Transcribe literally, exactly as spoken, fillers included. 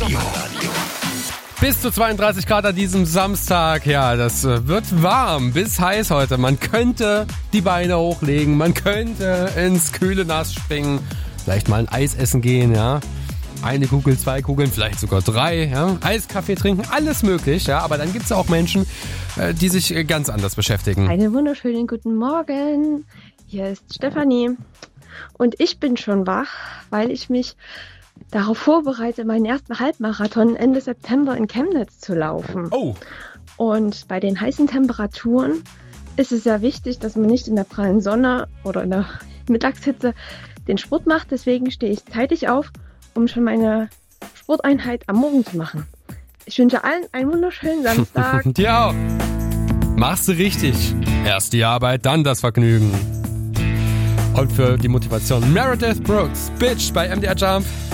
Bis zu zweiunddreißig Grad an diesem Samstag. Ja, das wird warm bis heiß heute. Man könnte die Beine hochlegen, man könnte ins kühle Nass springen, vielleicht mal ein Eis essen gehen, ja. Eine Kugel, zwei Kugeln, vielleicht sogar drei, ja. Eiskaffee trinken, alles möglich, ja. Aber dann gibt es auch Menschen, die sich ganz anders beschäftigen. Einen wunderschönen guten Morgen. Hier ist Stefanie. Und ich bin schon wach, weil ich mich darauf vorbereite, meinen ersten Halbmarathon Ende September in Chemnitz zu laufen. Oh! Und bei den heißen Temperaturen ist es sehr wichtig, dass man nicht in der prallen Sonne oder in der Mittagshitze den Sport macht. Deswegen stehe ich zeitig auf, um schon meine Sporteinheit am Morgen zu machen. Ich wünsche allen einen wunderschönen Samstag. Dir auch. Machst du richtig. Erst die Arbeit, dann das Vergnügen. Und für die Motivation Meredith Brooks, Bitch bei M D R Jump.